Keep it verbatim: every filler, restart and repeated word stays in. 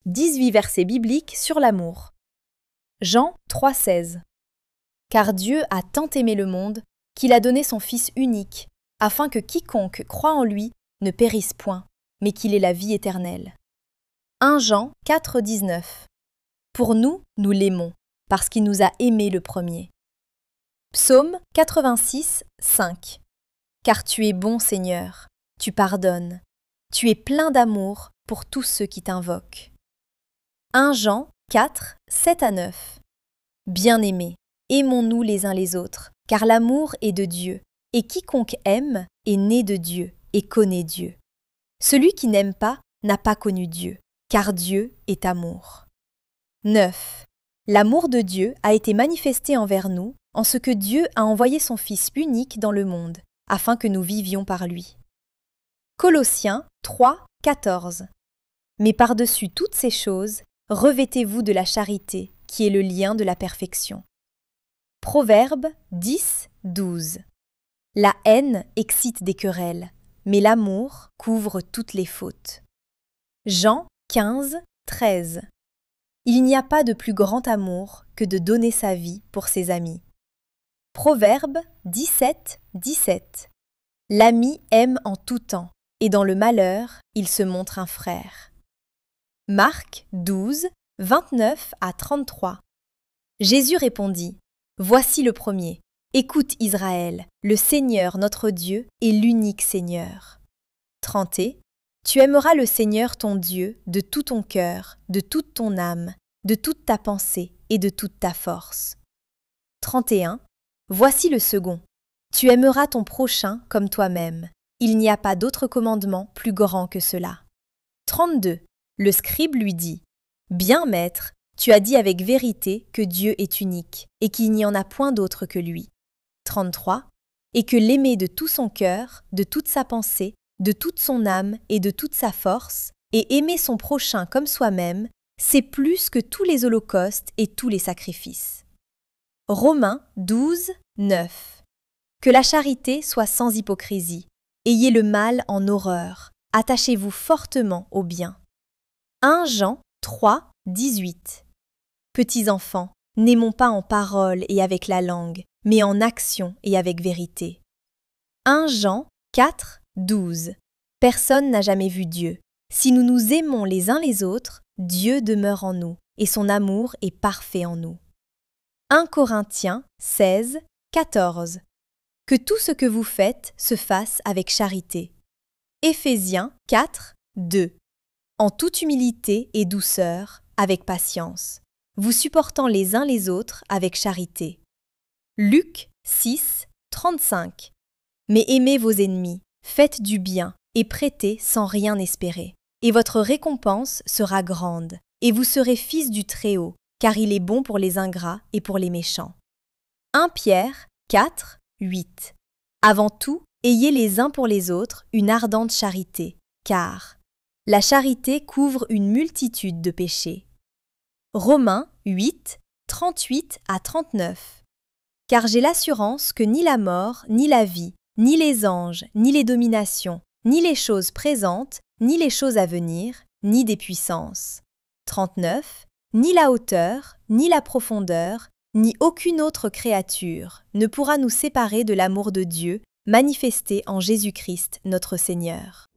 dix-huit versets bibliques sur l'amour. Jean trois seize. Car Dieu a tant aimé le monde qu'il a donné son Fils unique, afin que quiconque croit en lui ne périsse point, mais qu'il ait la vie éternelle. premier Jean quatre dix-neuf. Pour nous, nous l'aimons, parce qu'il nous a aimés le premier. Psaume quatre-vingt-six cinq. Car tu es bon, Seigneur, tu pardonnes, tu es plein d'amour pour tous ceux qui t'invoquent. premier Jean quatre sept à neuf. Bien-aimés, aimons-nous les uns les autres, car l'amour est de Dieu, et quiconque aime est né de Dieu et connaît Dieu. Celui qui n'aime pas n'a pas connu Dieu, car Dieu est amour. neuf. L'amour de Dieu a été manifesté envers nous en ce que Dieu a envoyé son Fils unique dans le monde, afin que nous vivions par lui. Colossiens trois quatorze. Mais par-dessus toutes ces choses, revêtez-vous de la charité, qui est le lien de la perfection. Proverbe dix douze. La haine excite des querelles, mais l'amour couvre toutes les fautes. Jean quinze treize. Il n'y a pas de plus grand amour que de donner sa vie pour ses amis. Proverbe dix-sept dix-sept. L'ami aime en tout temps, et dans le malheur, il se montre un frère. Marc douze vingt-neuf à trente-trois. Jésus répondit: Voici le premier. Écoute Israël, le Seigneur notre Dieu est l'unique Seigneur. trente. Tu aimeras le Seigneur ton Dieu de tout ton cœur, de toute ton âme, de toute ta pensée et de toute ta force. trente et un. Voici le second. Tu aimeras ton prochain comme toi-même. Il n'y a pas d'autre commandement plus grand que cela. trente-deux. Le scribe lui dit: Bien, maître, tu as dit avec vérité que Dieu est unique et qu'il n'y en a point d'autre que lui. trente-trois. Et que l'aimer de tout son cœur, de toute sa pensée, de toute son âme et de toute sa force, et aimer son prochain comme soi-même, c'est plus que tous les holocaustes et tous les sacrifices. Romains douze neuf. Que la charité soit sans hypocrisie. Ayez le mal en horreur. Attachez-vous fortement au bien. premier Jean trois dix-huit. Petits enfants, n'aimons pas en parole et avec la langue, mais en action et avec vérité. premier Jean quatre douze. Personne n'a jamais vu Dieu. Si nous nous aimons les uns les autres, Dieu demeure en nous, et son amour est parfait en nous. premier Corinthiens seize quatorze. Que tout ce que vous faites se fasse avec charité. Éphésiens quatre deux. En toute humilité et douceur, avec patience, vous supportant les uns les autres avec charité. Luc six trente-cinq. Mais aimez vos ennemis, faites du bien et prêtez sans rien espérer. Et votre récompense sera grande, et vous serez fils du Très-Haut, car il est bon pour les ingrats et pour les méchants. premier Pierre quatre huit. Avant tout, ayez les uns pour les autres une ardente charité, car la charité couvre une multitude de péchés. Romains huit trente-huit à trente-neuf. Car j'ai l'assurance que ni la mort, ni la vie, ni les anges, ni les dominations, ni les choses présentes, ni les choses à venir, ni des puissances. trente-neuf. Ni la hauteur, ni la profondeur, ni aucune autre créature ne pourra nous séparer de l'amour de Dieu manifesté en Jésus-Christ notre Seigneur.